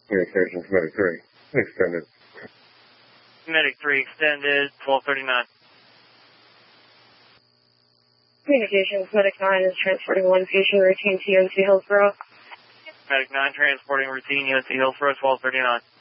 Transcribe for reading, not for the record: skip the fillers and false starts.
Communications, Medic 3, extended. Medic 3, extended, 1239. Communications, Medic 9 is transporting one patient, routine to UNC Hillsborough. Medic 9 transporting routine UNC Hillsborough, 1239.